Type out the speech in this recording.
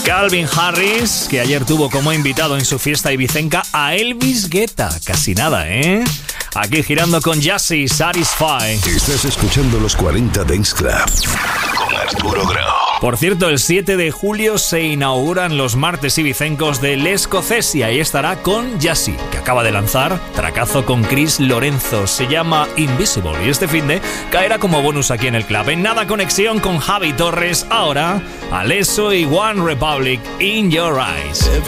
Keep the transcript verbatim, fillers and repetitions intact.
Calvin Harris, que ayer tuvo como invitado en su fiesta ibicenca a Elvis Guetta. Casi nada, ¿eh? Aquí girando con Jazzy, Satisfy. Estás escuchando los cuarenta Dance Club con Arturo Grau. Por cierto, el siete de julio se inauguran los martes ibicencos del Escocés y ahí estará con Jazzy, que acaba de lanzar tracazo con Chris Lorenzo. Se llama Invisible y este finde caerá como bonus aquí en el club. En nada, conexión con Javi Torres. Ahora, Alesso y One Republic, In Your Eyes.